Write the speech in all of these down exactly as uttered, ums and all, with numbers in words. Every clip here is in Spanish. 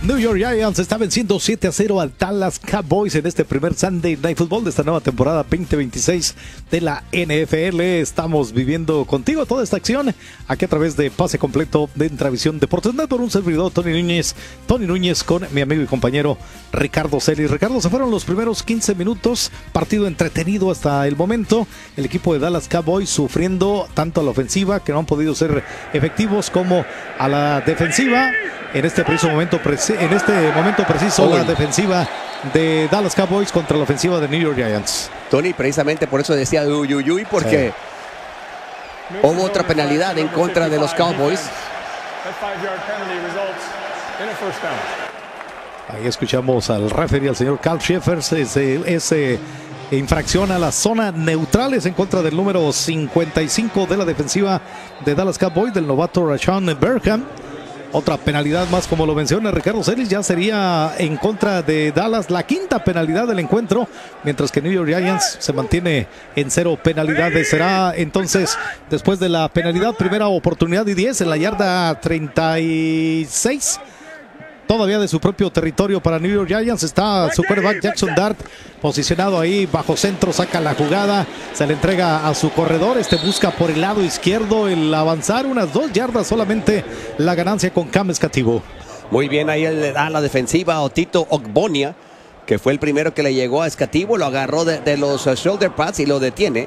New York Giants está venciendo siete a cero al Dallas Cowboys en este primer Sunday Night Football de esta nueva temporada veinte veintiséis de la N F L. Estamos viviendo contigo toda esta acción aquí a través de Pase Completo de Intravisión Deportes Network. Un servidor, Tony Núñez, Tony Núñez con mi amigo y compañero Ricardo Celis. Ricardo, se fueron los primeros quince minutos, partido entretenido hasta el momento. El equipo de Dallas Cowboys sufriendo tanto a la ofensiva, que no han podido ser efectivos, como a la defensiva. En este preciso momento, en este momento preciso, oh, la defensiva de Dallas Cowboys contra la ofensiva de New York Giants. Tony, precisamente por eso decía uy, uy, uy, porque sí. Hubo otra penalidad en contra de los Cowboys. Ahí escuchamos al referee, al señor Carl Schaeffer. Ese, ese infracción a la zona neutrales en contra del número cincuenta y cinco de la defensiva de Dallas Cowboys, del novato Rashawn Berkham. Otra penalidad más, como lo menciona Ricardo Celis, ya sería en contra de Dallas la quinta penalidad del encuentro, mientras que New York Giants se mantiene en cero penalidades. Será entonces, después de la penalidad, primera oportunidad y diez en la yarda treinta y seis. Todavía de su propio territorio para New York Giants. Está su quarterback Jackson Dart posicionado ahí bajo centro, saca la jugada, se le entrega a su corredor, este busca por el lado izquierdo el avanzar unas dos yardas, solamente la ganancia con Cam Escativo. Muy bien, ahí le da la defensiva a Otito Ogbonia, que fue el primero que le llegó a Escativo, lo agarró de, de los uh, shoulder pads y lo detiene.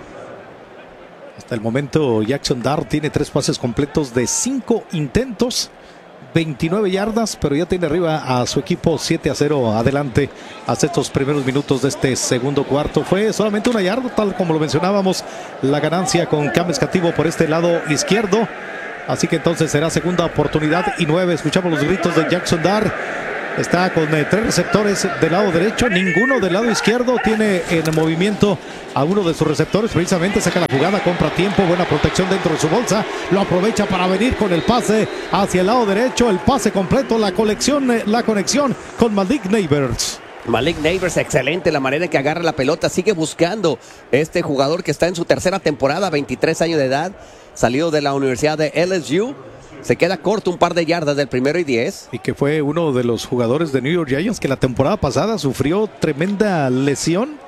Hasta el momento Jackson Dart tiene tres pases completos de cinco intentos, veintinueve yardas, pero ya tiene arriba a su equipo siete a cero adelante hasta estos primeros minutos de este segundo cuarto. Fue solamente una yarda, tal como lo mencionábamos, la ganancia con Cam Escativo por este lado izquierdo. Así que entonces será segunda oportunidad y nueve. Escuchamos los gritos de Jackson Dart. Está con eh, tres receptores del lado derecho, ninguno del lado izquierdo. Tiene en movimiento a uno de sus receptores, precisamente saca la jugada, compra tiempo, buena protección dentro de su bolsa, lo aprovecha para venir con el pase hacia el lado derecho, el pase completo, la conexión, la conexión con Malik Neighbors. Malik Neighbors, excelente la manera en que agarra la pelota, sigue buscando este jugador que está en su tercera temporada, veintitrés años de edad, salido de la Universidad de L S U. Se queda corto un par de yardas del primero y diez. Y que fue uno de los jugadores de New York Giants que la temporada pasada sufrió tremenda lesión.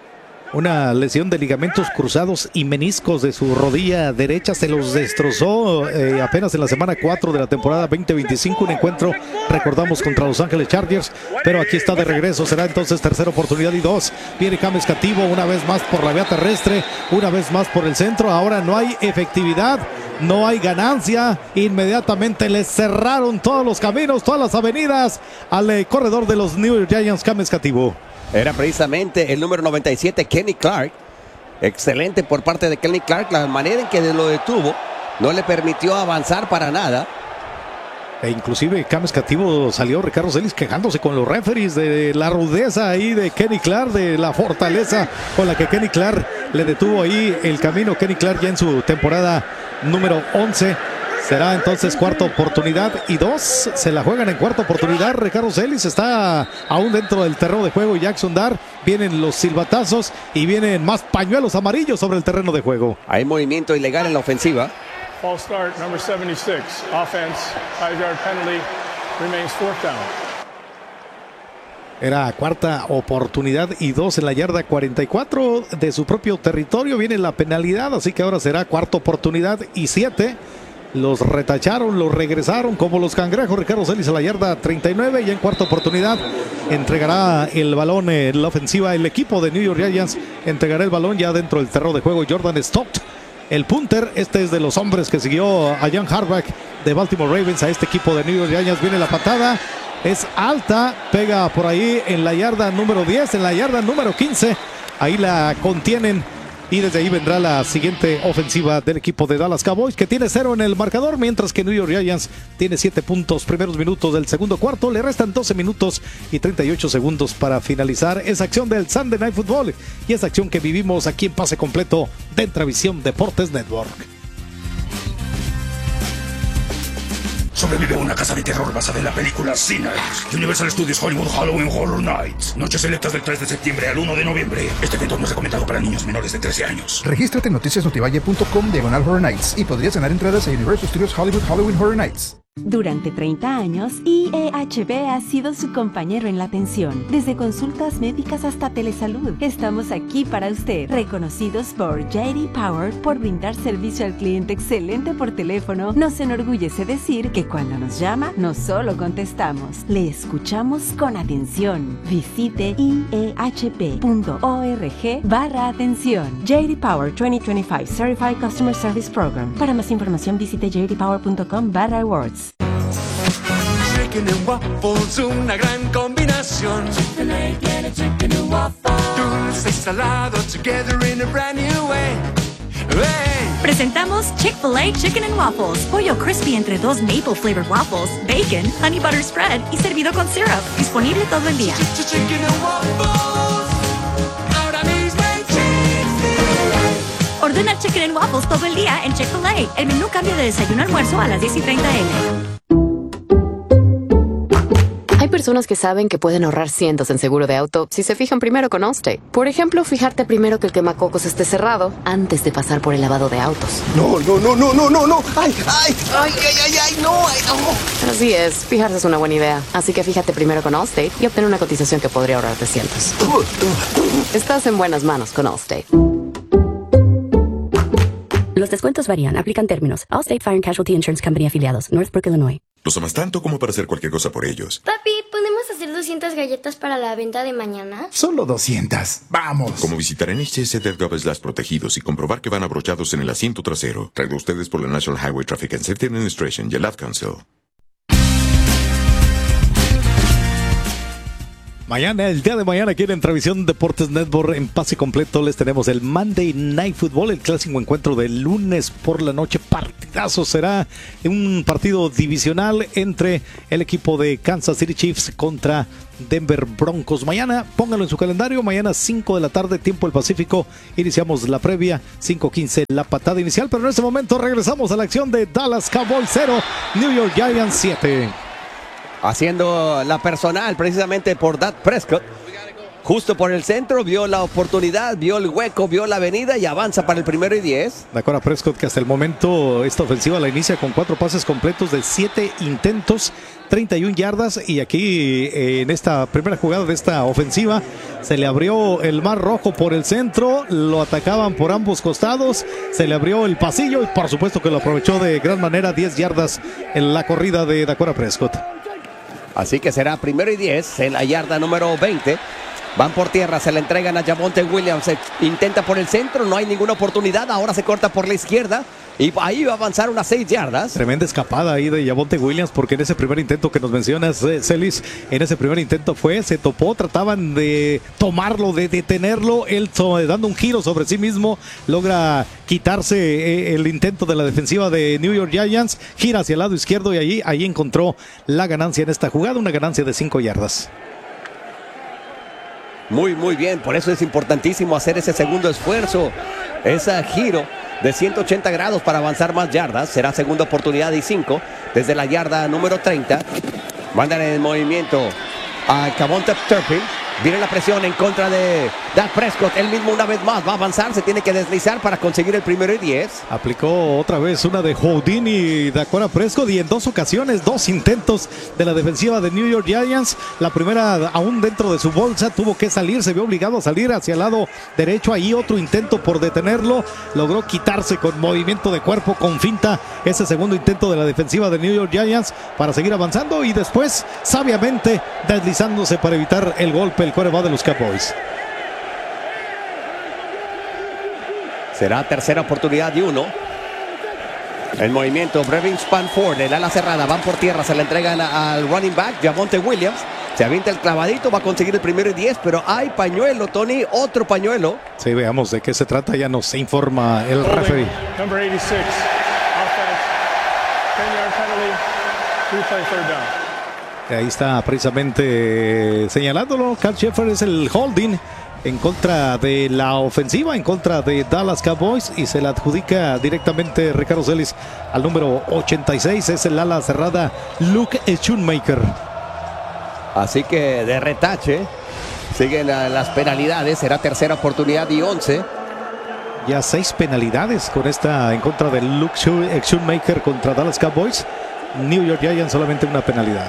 Una lesión de ligamentos cruzados y meniscos de su rodilla derecha. Se los destrozó eh, apenas en la semana cuatro de la temporada veinte veinticinco. Un encuentro, recordamos, contra Los Ángeles Chargers. Pero aquí está de regreso. Será entonces tercera oportunidad y dos. Viene Cam Escativo una vez más por la vía terrestre. Una vez más por el centro. Ahora no hay efectividad. No hay ganancia. Inmediatamente le cerraron todos los caminos, todas las avenidas al eh, corredor de los New York Giants, Cam Escativo. Era precisamente el número noventa y siete, Kenny Clark. Excelente por parte de Kenny Clark. La manera en que lo detuvo no le permitió avanzar para nada. E inclusive Cam Escativo salió, Ricardo Celis, quejándose con los referees de la rudeza ahí de Kenny Clark, de la fortaleza con la que Kenny Clark le detuvo ahí el camino. Kenny Clark ya en su temporada número once. Será entonces cuarta oportunidad y dos. Se la juegan en cuarta oportunidad. Ricardo Celis está aún dentro del terreno de juego. Jackson Dart. Vienen los silbatazos y vienen más pañuelos amarillos sobre el terreno de juego. Hay movimiento ilegal en la ofensiva. False start, number seventy-six. Offense, five-yard penalty. Remains fourth down. Era cuarta oportunidad y dos en la yarda cuarenta y cuatro de su propio territorio. Viene la penalidad, así que ahora será cuarta oportunidad y siete. Los retacharon, los regresaron como los cangrejos. Ricardo Celis a la yarda treinta y nueve y en cuarta oportunidad entregará el balón en la ofensiva. El equipo de New York Giants entregará el balón ya dentro del terreno de juego. Jordan Stott, el punter. Este es de los hombres que siguió a Jan Harbaugh de Baltimore Ravens a este equipo de New York Giants. Viene la patada, es alta, pega por ahí en la yarda número diez, en la yarda número quince. Ahí la contienen. Y desde ahí vendrá la siguiente ofensiva del equipo de Dallas Cowboys, que tiene cero en el marcador, mientras que New York Giants tiene siete puntos. Primeros minutos del segundo cuarto, le restan doce minutos y treinta y ocho segundos para finalizar esa acción del Sunday Night Football y esa acción que vivimos aquí en Pase Completo de Intravisión Deportes Network. Sobrevive una casa de terror basada en la película Sinners. Universal Studios Hollywood Halloween Horror Nights. Noches selectas del tres de septiembre al uno de noviembre. Este evento no es recomendado para niños menores de trece años. Regístrate en noticias notivalle punto com diagonal Horror Nights y podrías ganar entradas a Universal Studios Hollywood Halloween Horror Nights. Durante treinta años, I E H B ha sido su compañero en la atención. Desde consultas médicas hasta telesalud, estamos aquí para usted. Reconocidos por J D Power por brindar servicio al cliente excelente por teléfono, nos enorgullece decir que cuando nos llama, no solo contestamos, le escuchamos con atención. Visite I E H P punto org barra atención. J D Power veinte veinticinco Certified Customer Service Program. Para más información visite j d power punto com barra awards. Chicken and waffles, una gran combinación. Chick-fil-A tiene chicken and waffles. Dulce y salado together in a brand new way. Hey. Presentamos Chick-fil-A Chicken and Waffles. Pollo crispy entre dos maple flavored waffles, bacon, honey butter spread y servido con syrup. Disponible todo el día. Chicken and waffles. Ahora mismo en Chick-fil-A. Ordena Chicken and Waffles todo el día en Chick-fil-A. El menú cambia de desayuno a almuerzo a las diez y treinta eme. Hay personas que saben que pueden ahorrar cientos en seguro de auto si se fijan primero con Allstate. Por ejemplo, fijarte primero que el quemacocos esté cerrado antes de pasar por el lavado de autos. No, no, no, no, no, no, no. Ay, ay, ay, ay, ay, ay, no, ay, no. Así es, fijarse es una buena idea. Así que fíjate primero con Allstate y obtén una cotización que podría ahorrarte cientos. Estás en buenas manos con Allstate. Los descuentos varían. Aplican términos. Allstate Fire and Casualty Insurance Company afiliados. Northbrook, Illinois. Los amas tanto como para hacer cualquier cosa por ellos. Papi, ¿podemos hacer doscientas galletas para la venta de mañana? Solo doscientas. ¡Vamos! Como visitar N H S punto gov slash protegidos y comprobar que van abrochados en el asiento trasero. Traído ustedes por la National Highway Traffic and Safety Administration y el Ad Council. Mañana, el día de mañana, aquí en Televisión Deportes Network, en pase completo, les tenemos el Monday Night Football, el clásico encuentro del lunes por la noche. Partidazo, será un partido divisional entre el equipo de Kansas City Chiefs contra Denver Broncos. Mañana, póngalo en su calendario, mañana cinco de la tarde, tiempo del Pacífico, iniciamos la previa, cinco quince la patada inicial, pero en este momento regresamos a la acción de Dallas Cowboys cero, New York Giants siete. Haciendo la personal precisamente por Dak Prescott. Justo por el centro, vio la oportunidad, vio el hueco, vio la avenida y avanza para el primero y diez. Dakota Prescott, que hasta el momento esta ofensiva la inicia con cuatro pases completos de siete intentos, treinta y una yardas. Y aquí eh, en esta primera jugada de esta ofensiva se le abrió el mar rojo por el centro, lo atacaban por ambos costados, se le abrió el pasillo y por supuesto que lo aprovechó de gran manera, diez yardas en la corrida de Dakota Prescott. Así que será primero y diez en la yarda número veinte. Van por tierra, se la entregan a Javonte Williams. Se intenta por el centro, no hay ninguna oportunidad. Ahora se corta por la izquierda y ahí va a avanzar unas seis yardas. Tremenda escapada ahí de Javonte Williams, porque en ese primer intento que nos mencionas, eh, Celis, en ese primer intento fue, se topó, trataban de tomarlo, de detenerlo. Él so, dando un giro sobre sí mismo, logra quitarse eh, el intento de la defensiva de New York Giants, gira hacia el lado izquierdo y ahí, ahí encontró la ganancia en esta jugada, una ganancia de cinco yardas. Muy, muy bien, por eso es importantísimo hacer ese segundo esfuerzo, ese giro de ciento ochenta grados para avanzar más yardas. Será segunda oportunidad y cinco desde la yarda número treinta. Mandan en movimiento a Javonte Turpin. Viene la presión en contra de Dak Prescott. Él mismo una vez más va a avanzar, se tiene que deslizar para conseguir el primero y diez. Aplicó otra vez una de Houdini y Dakota Prescott, y en dos ocasiones, dos intentos de la defensiva de New York Giants. La primera aún dentro de su bolsa, tuvo que salir, se vio obligado a salir hacia el lado derecho. Ahí otro intento por detenerlo, logró quitarse con movimiento de cuerpo, con finta, ese segundo intento de la defensiva de New York Giants para seguir avanzando, y después sabiamente deslizándose para evitar el golpe el quarterback de los Cowboys. Será tercera oportunidad y uno. El movimiento, Brevin Spanford, el ala cerrada, van por tierra, se le entregan al running back, Javonte Williams. Se avienta el clavadito, va a conseguir el primero y diez, pero hay pañuelo, Tony, otro pañuelo. Sí, veamos de qué se trata, ya nos informa el referee. Number eighty-six, offense, ten yard penalty, replay third down. Ahí está precisamente señalándolo. Carl Sheffer, es el holding en contra de la ofensiva, en contra de Dallas Cowboys, y se la adjudica directamente Ricardo Celis al número ochenta y seis, es el ala cerrada Luke Schoonmaker. Así que de retache siguen las penalidades, será tercera oportunidad y once. Ya seis penalidades con esta en contra de Luke Schoonmaker contra Dallas Cowboys. New York Giants solamente una penalidad.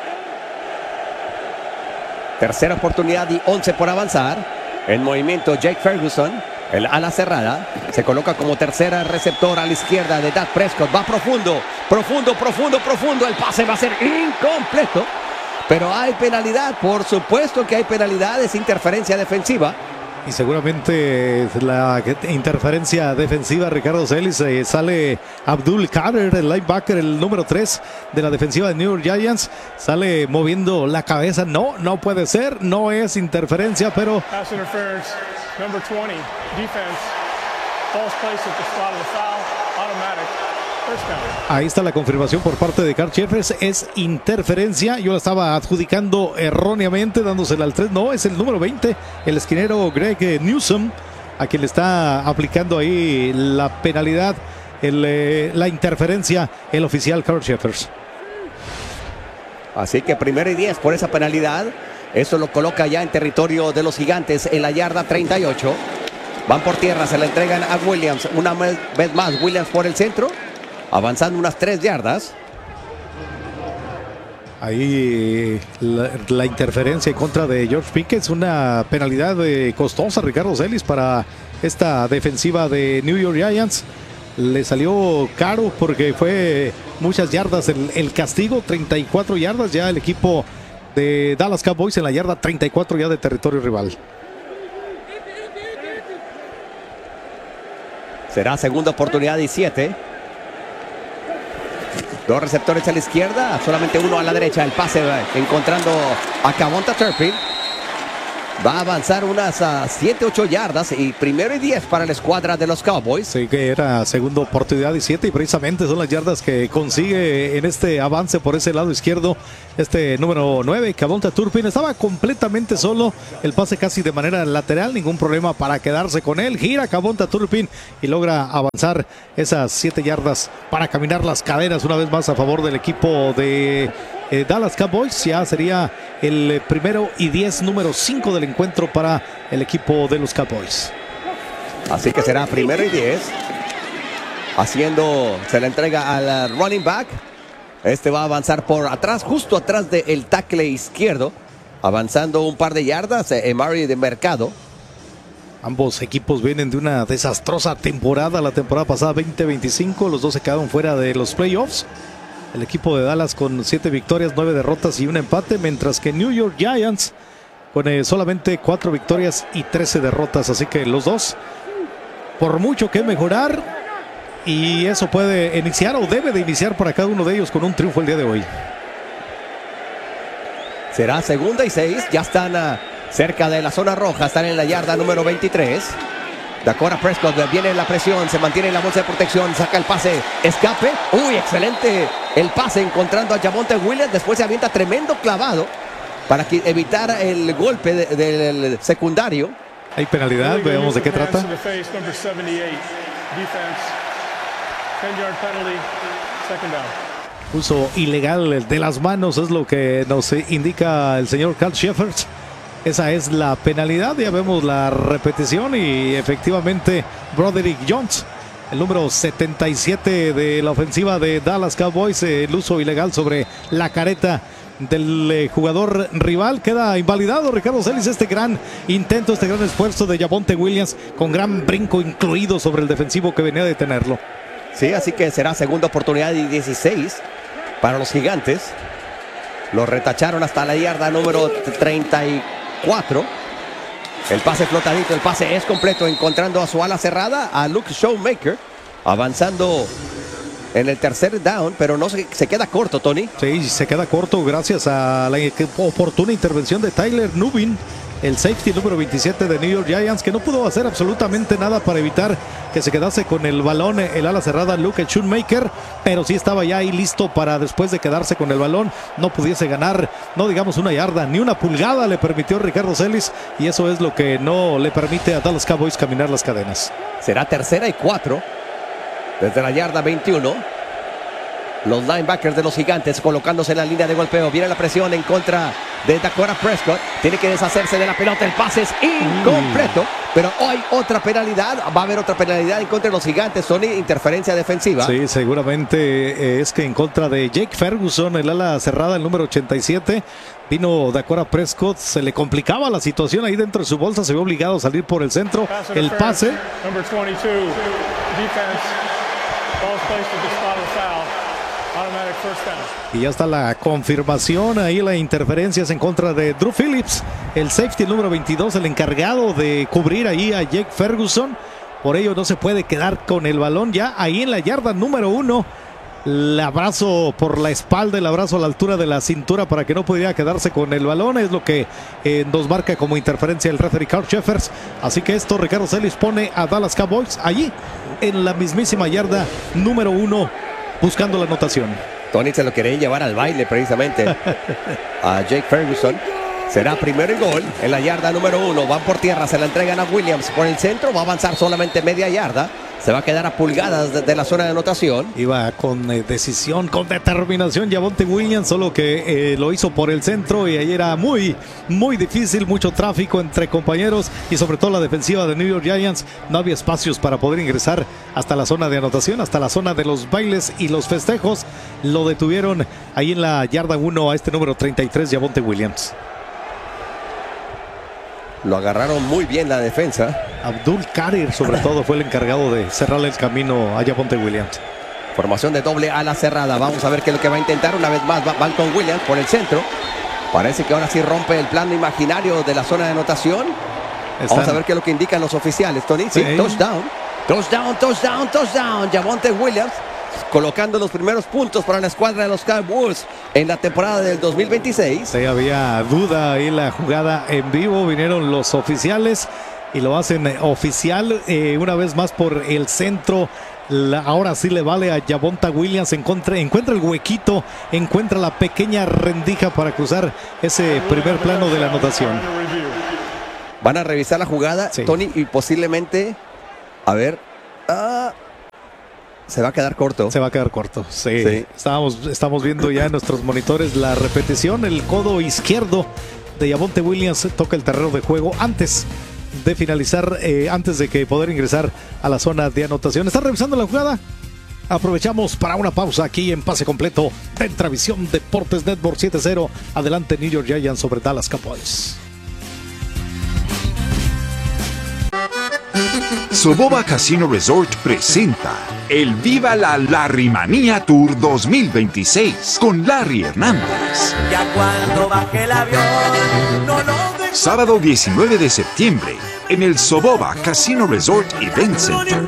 Tercera oportunidad y once por avanzar. En movimiento Jake Ferguson, el ala cerrada, se coloca como tercera receptor a la izquierda de Dak Prescott. Va profundo, profundo, profundo, profundo. El pase va a ser incompleto. Pero hay penalidad, por supuesto que hay penalidad, es interferencia defensiva. Y seguramente la interferencia defensiva, Ricardo Celis, eh, sale Abdul Carter, el linebacker, el número tres de la defensiva de New York Giants, sale moviendo la cabeza. No, no puede ser, no es interferencia, pero... Pass interference, number twenty, defense, false place at the spot of the foul, automatic. Ahí está la confirmación por parte de Carl Jeffers. Es interferencia. Yo la estaba adjudicando erróneamente, dándosela al tres. No, es el número veinte, el esquinero Greg Newsome, a quien le está aplicando ahí la penalidad, el, eh, la interferencia, el oficial Carl Jeffers. Así que primero y diez por esa penalidad. Eso lo coloca ya en territorio de los Gigantes en la yarda treinta y ocho. Van por tierra, se la entregan a Williams. Una vez más, Williams por el centro. Avanzando unas tres yardas. Ahí la, la interferencia en contra de George Pickens. Una penalidad eh, costosa, Ricardo Celis, para esta defensiva de New York Giants. Le salió caro porque fue muchas yardas el, el castigo. treinta y cuatro yardas ya el equipo de Dallas Cowboys en la yarda treinta y cuatro ya de territorio rival. Será segunda oportunidad y siete. Dos receptores a la izquierda, solamente uno a la derecha. El pase encontrando a Kavonta Turpin. Va a avanzar unas siete, ocho yardas y primero y diez para la escuadra de los Cowboys. Sí, que era segunda oportunidad y siete, y precisamente son las yardas que consigue en este avance por ese lado izquierdo este número nueve, Kavonta Turpin. Estaba completamente solo, el pase casi de manera lateral, ningún problema para quedarse con él. Gira Kavonta Turpin y logra avanzar esas siete yardas para caminar las cadenas una vez más a favor del equipo de Eh, Dallas Cowboys. Ya sería el primero y diez, número cinco del encuentro para el equipo de los Cowboys. Así que será primero y diez. Haciendo, se la entrega al running back. Este va a avanzar por atrás, justo atrás del tackle izquierdo. Avanzando un par de yardas, eh, Emari de Mercado. Ambos equipos vienen de una desastrosa temporada, la temporada pasada veinte veinticinco. Los dos se quedaron fuera de los playoffs. El equipo de Dallas con siete victorias, nueve derrotas y un empate, mientras que New York Giants con eh, solamente cuatro victorias y trece derrotas. Así que los dos, por mucho que mejorar, y eso puede iniciar o debe de iniciar para cada uno de ellos con un triunfo el día de hoy. Será segunda y seis, ya están uh, cerca de la zona roja, están en la yarda número veintitrés. Dakota Prescott viene en la presión, se mantiene en la bolsa de protección, saca el pase, escape. Uy, excelente el pase encontrando a Javonte Williams. Después se avienta tremendo clavado para que evitar el golpe de, de, del secundario. Hay penalidad, veamos de qué trata. Uso ilegal de las manos es lo que nos indica el señor Carl Jeffers. Esa es la penalidad. Ya vemos la repetición y efectivamente Broderick Jones, el número setenta y siete de la ofensiva de Dallas Cowboys, el uso ilegal sobre la careta del eh, jugador rival, queda invalidado. Ricardo Celis, este gran intento, este gran esfuerzo de Javonte Williams, con gran brinco incluido sobre el defensivo que venía a detenerlo. Sí, así que será segunda oportunidad y dieciséis para los Gigantes. Lo retacharon hasta la yarda número treinta y cuatro. El pase flotadito, el pase es completo, encontrando a su ala cerrada, a Luke Schoonmaker, avanzando en el tercer down, pero no se, se queda corto, Tony. Sí, se queda corto gracias a la oportuna intervención de Tyler Nubin, el safety número veintisiete de New York Giants, que no pudo hacer absolutamente nada para evitar que se quedase con el balón el ala cerrada Luke Schoonmaker, pero sí estaba ya ahí listo para, después de quedarse con el balón, no pudiese ganar, no digamos una yarda, ni una pulgada le permitió Ricardo Celis, y eso es lo que no le permite a Dallas Cowboys caminar las cadenas. Será tercera y cuatro desde la yarda veintiuno. Los linebackers de los Gigantes colocándose en la línea de golpeo. Viene la presión en contra de Dakota Prescott. Tiene que deshacerse de la pelota. El pase es incompleto. Pero hay otra penalidad. Va a haber otra penalidad en contra de los Gigantes. Sony, interferencia defensiva. Sí, seguramente es que en contra de Jake Ferguson, el ala cerrada, el número ochenta y siete. Vino Dakota Prescott, se le complicaba la situación ahí dentro de su bolsa, se vio obligado a salir por el centro. El pase. Y ya está la confirmación, ahí la interferencia es en contra de Drew Phillips, el safety, el número veintidós, el encargado de cubrir ahí a Jake Ferguson. Por ello no se puede quedar con el balón ya ahí en la yarda número uno. El abrazo por la espalda, el abrazo a la altura de la cintura para que no pudiera quedarse con el balón, es lo que eh, nos marca como interferencia el referee Carl Jeffers. Así que esto, Ricardo Celis pone a Dallas Cowboys allí en la mismísima yarda número uno buscando la anotación. Tony se lo quería llevar al baile precisamente a Jake Ferguson. Será primero y gol en la yarda número uno. Van por tierra, se la entregan a Williams por el centro. Va a avanzar solamente media yarda. Se va a quedar a pulgadas de, de la zona de anotación. Iba con eh, decisión, con determinación Javonte Williams, solo que eh, lo hizo por el centro y ahí era muy, muy difícil, mucho tráfico entre compañeros y sobre todo la defensiva de New York Giants. No había espacios para poder ingresar hasta la zona de anotación, hasta la zona de los bailes y los festejos. Lo detuvieron ahí en la yarda uno a este número treinta y tres, Javonte Williams. Lo agarraron muy bien la defensa. Abdul Kadir sobre todo fue el encargado de cerrarle el camino a Javonte Williams. Formación de doble ala cerrada. Vamos a ver qué es lo que va a intentar. Una vez más van con Williams por el centro. Parece que ahora sí rompe el plano imaginario de la zona de anotación. Están... Vamos a ver qué es lo que indican los oficiales, Tony. Sí, sí. touchdown. Touchdown, touchdown, touchdown. Javonte Williams colocando los primeros puntos para la escuadra de los Cowboys en la temporada del dos mil veintiséis. Sí, había duda ahí la jugada en vivo, vinieron los oficiales y lo hacen oficial eh, una vez más por el centro. La, ahora sí le vale a Javonte Williams, encuentra, encuentra el huequito, encuentra la pequeña rendija para cruzar ese primer plano de la anotación. Van a revisar la jugada, sí. Tony, y posiblemente, a ver, ah, se va a quedar corto. Se va a quedar corto, sí. sí. Estábamos, estamos viendo ya en nuestros monitores la repetición. El codo izquierdo de Javonte Williams toca el terreno de juego antes de finalizar, eh, antes de que poder ingresar a la zona de anotación. ¿Está revisando la jugada? Aprovechamos para una pausa aquí en Pase Completo de Entravisión Deportes Network siete cero. Adelante New York Giants sobre Dallas Cowboys. Soboba Casino Resort presenta el Viva la Larrymanía Tour dos mil veintiséis con Larry Hernández. Ya cuando baje el avión, no lo dejo. Sábado diecinueve de septiembre en el Soboba Casino Resort Event Center.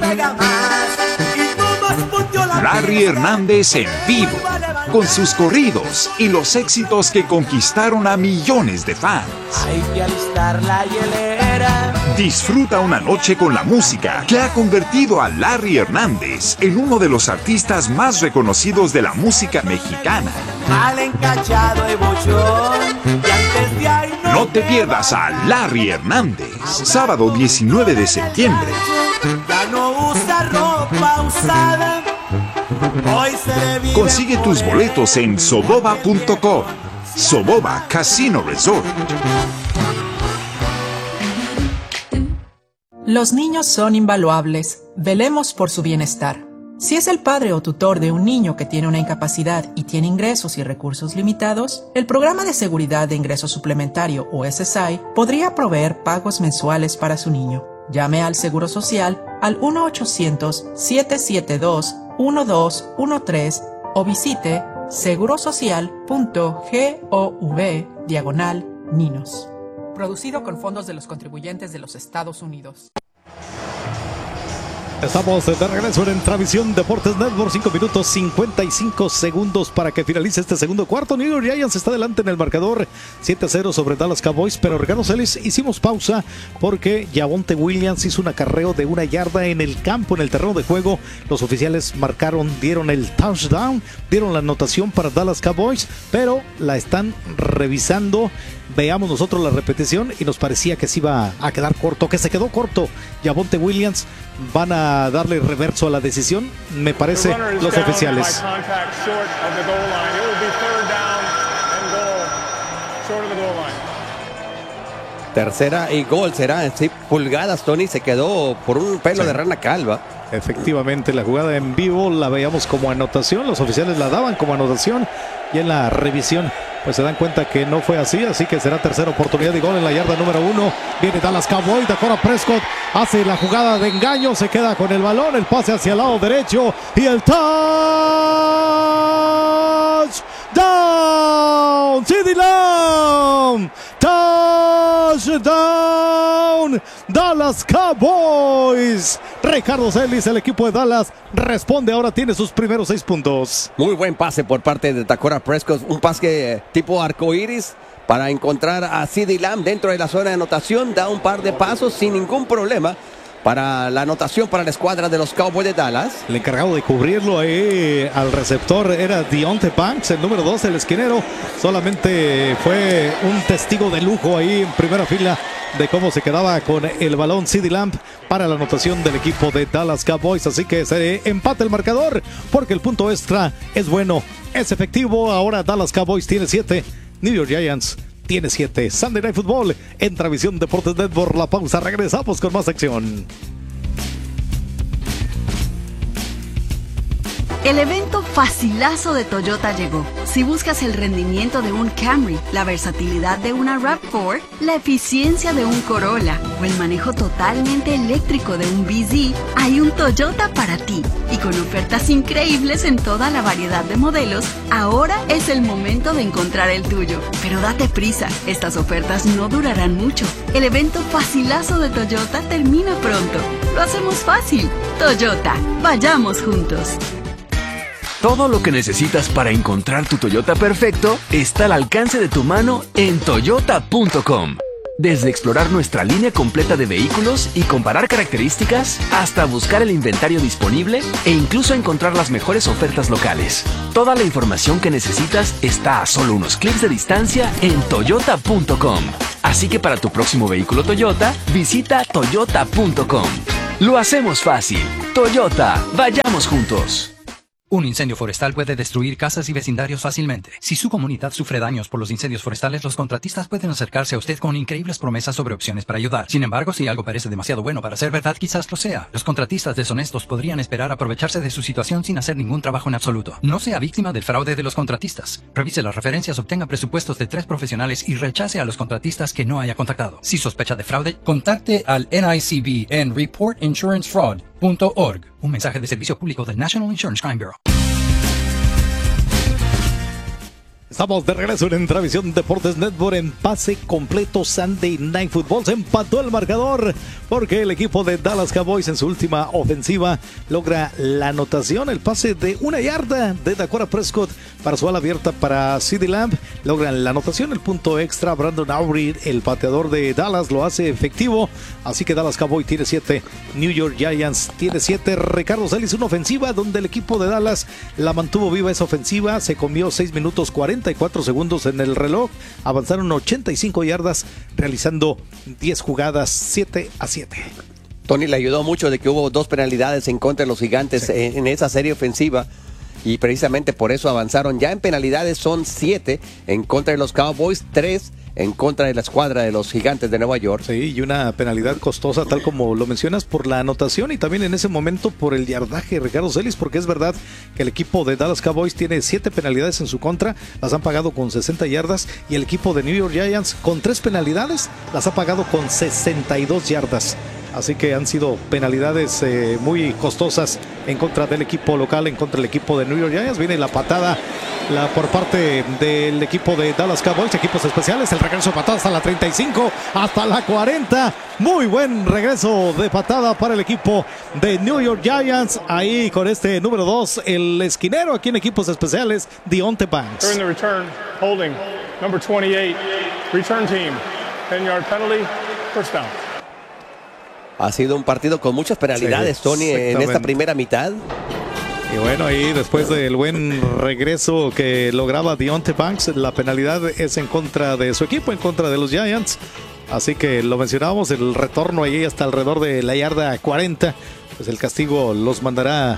Larry Hernández en vivo, con sus corridos y los éxitos que conquistaron a millones de fans. Hay que alistar la hielera. Disfruta una noche con la música que ha convertido a Larry Hernández en uno de los artistas más reconocidos de la música mexicana. Mal encachado y bochón, y antes de ahí no, no te pierdas a Larry Hernández, sábado diecinueve de septiembre. Ya no usa ropa usada. Hoy se le Consigue tus boletos en soboba punto com. Soboba Casino Resort. Los niños son invaluables. Velemos por su bienestar. Si es el padre o tutor de un niño que tiene una incapacidad y tiene ingresos y recursos limitados, el Programa de Seguridad de Ingreso Suplementario, o S S I, podría proveer pagos mensuales para su niño. Llame al Seguro Social al uno ochocientos, siete siete dos, uno dos uno tres o visite segurosocial punto gov diagonal ninos. Producido con fondos de los contribuyentes de los Estados Unidos. Estamos de regreso en Entravisión Deportes Network. cinco minutos cincuenta y cinco segundos para que finalice este segundo cuarto. New York Giants está adelante en el marcador siete cero sobre Dallas Cowboys. Pero Ricardo Celis, hicimos pausa porque Javonte Williams hizo un acarreo de una yarda en el campo, en el terreno de juego. Los oficiales marcaron, dieron el touchdown, dieron la anotación para Dallas Cowboys, pero la están revisando. Veamos nosotros la repetición y nos parecía que se iba a quedar corto, que se quedó corto Javonte Williams. Van a darle reverso a la decisión, me parece, los oficiales. short of the goal line. Tercera y gol será, sí, pulgadas, Tony, se quedó por un pelo sí. de rana calva. Efectivamente, la jugada en vivo la veíamos como anotación, los oficiales la daban como anotación y en la revisión pues se dan cuenta que no fue así, así que será tercera oportunidad de gol en la yarda número uno. Viene Dallas Cowboys, Dakota Prescott hace la jugada de engaño, se queda con el balón, el pase hacia el lado derecho y el touchdown, CeeDee Lamb, touchdown, Dallas Cowboys. Ricardo Celis, el equipo de Dallas, responde, ahora tiene sus primeros seis puntos. Muy buen pase por parte de Dakota Prescott, un pase tipo arcoíris para encontrar a CeeDee Lamb dentro de la zona de anotación, da un par de pasos sin ningún problema para la anotación para la escuadra de los Cowboys de Dallas. El encargado de cubrirlo ahí al receptor era Deontay Banks, el número dos, el esquinero. Solamente fue un testigo de lujo ahí en primera fila de cómo se quedaba con el balón CeeDee Lamb para la anotación del equipo de Dallas Cowboys. Así que se empata el marcador porque el punto extra es bueno, es efectivo. Ahora Dallas Cowboys tiene siete, New York Giants tiene siete. Sunday Night Football en Travisión Deportes Network. La pausa, regresamos con más acción. El evento facilazo de Toyota llegó. Si buscas el rendimiento de un Camry, la versatilidad de una RAV cuatro, la eficiencia de un Corolla o el manejo totalmente eléctrico de un B Z, hay un Toyota para ti. Y con ofertas increíbles en toda la variedad de modelos, ahora es el momento de encontrar el tuyo. Pero date prisa, estas ofertas no durarán mucho. El evento facilazo de Toyota termina pronto. Lo hacemos fácil. Toyota, vayamos juntos. Todo lo que necesitas para encontrar tu Toyota perfecto está al alcance de tu mano en toyota punto com. Desde explorar nuestra línea completa de vehículos y comparar características, hasta buscar el inventario disponible e incluso encontrar las mejores ofertas locales. Toda la información que necesitas está a solo unos clics de distancia en toyota punto com. Así que para tu próximo vehículo Toyota, visita toyota punto com. Lo hacemos fácil. Toyota, vayamos juntos. Un incendio forestal puede destruir casas y vecindarios fácilmente. Si su comunidad sufre daños por los incendios forestales, los contratistas pueden acercarse a usted con increíbles promesas sobre opciones para ayudar. Sin embargo, si algo parece demasiado bueno para ser verdad, quizás lo sea. Los contratistas deshonestos podrían esperar aprovecharse de su situación sin hacer ningún trabajo en absoluto. No sea víctima del fraude de los contratistas. Revise las referencias, obtenga presupuestos de tres profesionales y rechace a los contratistas que no haya contactado. Si sospecha de fraude, contacte al N I C B en report insurance fraud punto org. Un mensaje de servicio público del National Insurance Crime Bureau. Estamos de regreso en Travisión Deportes Network en pase completo Sunday Night Football. Se empató el marcador porque el equipo de Dallas Cowboys en su última ofensiva logra la anotación. El pase de una yarda de Dakota Prescott para su ala abierta para CeeDee Lamb. Logran la anotación, el punto extra. Brandon Aubrey, el pateador de Dallas, lo hace efectivo. Así que Dallas Cowboys tiene siete, New York Giants tiene siete. Ricardo Celis, una ofensiva donde el equipo de Dallas la mantuvo viva esa ofensiva. Se comió seis minutos cuarenta y cuatro segundos en el reloj. Avanzaron ochenta y cinco yardas realizando diez jugadas, siete a siete. Tony, le ayudó mucho de que hubo dos penalidades en contra de los Gigantes sí. en, en esa serie ofensiva. Y precisamente por eso avanzaron. Ya en penalidades son siete en contra de los Cowboys, tres en contra de la escuadra de los Gigantes de Nueva York. Sí, y una penalidad costosa, tal como lo mencionas, por la anotación y también en ese momento por el yardaje, Ricardo Celis, porque es verdad que el equipo de Dallas Cowboys tiene siete penalidades en su contra, las han pagado con sesenta yardas, y el equipo de New York Giants con tres penalidades las ha pagado con sesenta y dos yardas. Así que han sido penalidades eh, muy costosas en contra del equipo local, en contra del equipo de New York Giants. Viene la patada la, por parte del equipo de Dallas Cowboys, equipos especiales. El regreso de patada hasta la treinta y cinco, hasta la cuarenta. Muy buen regreso de patada para el equipo de New York Giants. Ahí con este número dos, el esquinero aquí en equipos especiales, Deontay Banks. During the return, holding, number twenty-eight, return team, ten yard penalty, first down. Ha sido un partido con muchas penalidades, sí, Tony, en esta primera mitad. Y bueno, ahí después del buen regreso que lograba Deontay Banks, la penalidad es en contra de su equipo, en contra de los Giants. Así que lo mencionábamos, el retorno ahí hasta alrededor de la yarda cuarenta. Pues el castigo los mandará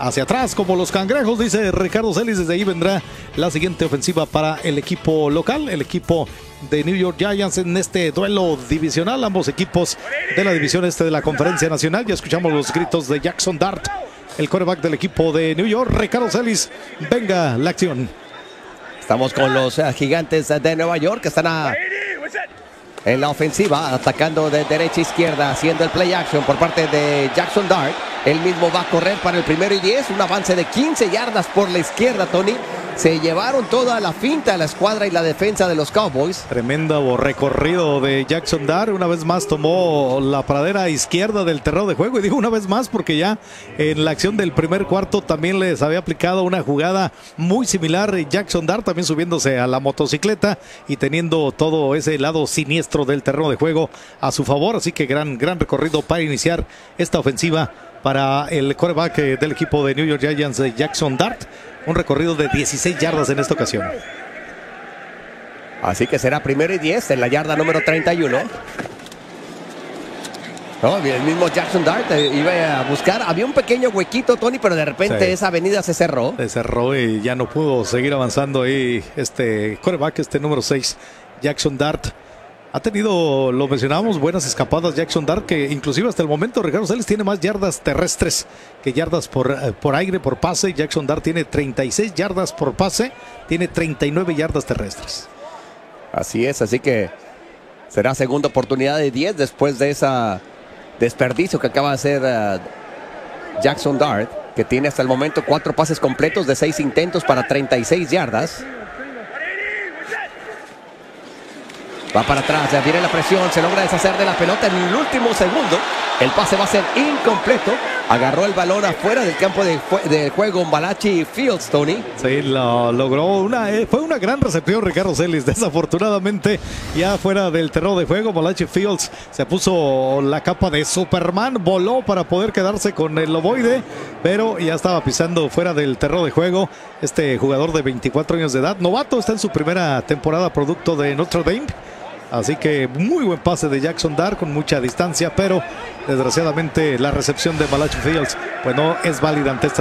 hacia atrás como los cangrejos, dice Ricardo Celis. Desde ahí vendrá la siguiente ofensiva para el equipo local, el equipo de New York Giants en este duelo divisional. Ambos equipos de la división este de la Conferencia Nacional. Ya escuchamos los gritos de Jackson Dart, el quarterback del equipo de New York. Ricardo Celis, venga la acción. Estamos con los uh, gigantes de Nueva York que están a, en la ofensiva, atacando de derecha a izquierda, haciendo el play action por parte de Jackson Dart. Él mismo va a correr para el primero y diez, un avance de quince yardas por la izquierda, Tony. Se llevaron toda la finta la escuadra y la defensa de los Cowboys. Tremendo recorrido de Jackson Dart. Una vez más tomó la pradera izquierda del terreno de juego. Y digo una vez más porque ya en la acción del primer cuarto también les había aplicado una jugada muy similar. Jackson Dart también subiéndose a la motocicleta y teniendo todo ese lado siniestro del terreno de juego a su favor. Así que gran, gran recorrido para iniciar esta ofensiva para el quarterback del equipo de New York Giants, Jackson Dart. Un recorrido de dieciséis yardas en esta ocasión. Así que será primero y diez en la yarda número treinta y uno. No, el mismo Jackson Dart iba a buscar. Había un pequeño huequito, Tony, pero de repente sí, esa avenida se cerró. Se cerró y ya no pudo seguir avanzando ahí este quarterback, este número seis, Jackson Dart. Ha tenido, lo mencionábamos, buenas escapadas Jackson Dart, que inclusive hasta el momento Ricardo Celis tiene más yardas terrestres que yardas por, eh, por aire, por pase. Jackson Dart tiene treinta y seis yardas por pase, tiene treinta y nueve yardas terrestres. Así es, así que será segunda oportunidad de diez después de esa desperdicio que acaba de hacer uh, Jackson Dart, que tiene hasta el momento cuatro pases completos de seis intentos para treinta y seis yardas. Va para atrás, ya viene la presión, se logra deshacer de la pelota en el último segundo. El pase va a ser incompleto. Agarró el balón afuera del campo de, de juego Malachi Fields, Tony. Sí, lo logró. Una, eh, fue una gran recepción, Ricardo Celis. Desafortunadamente, ya fuera del terreno de juego, Malachi Fields se puso la capa de Superman, voló para poder quedarse con el ovoide, pero ya estaba pisando fuera del terreno de juego. Este jugador de veinticuatro años de edad, novato, está en su primera temporada producto de Notre Dame. Así que muy buen pase de Jackson Dart con mucha distancia, pero desgraciadamente la recepción de Malachi Fields pues no es válida ante esta